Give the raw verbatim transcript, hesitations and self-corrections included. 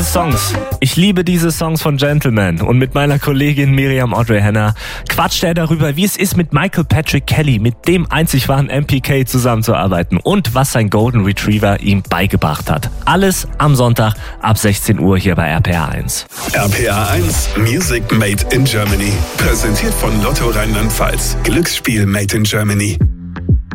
Songs. Ich liebe diese Songs von Gentleman. Und mit meiner Kollegin Miriam Audrey Henner quatscht er darüber, wie es ist, mit Michael Patrick Kelly, mit dem einzig wahren M P K zusammenzuarbeiten und was sein Golden Retriever ihm beigebracht hat. Alles am Sonntag ab sechzehn Uhr hier bei R P R eins. R P R eins Music Made in Germany. Präsentiert von Lotto Rheinland-Pfalz. Glücksspiel Made in Germany.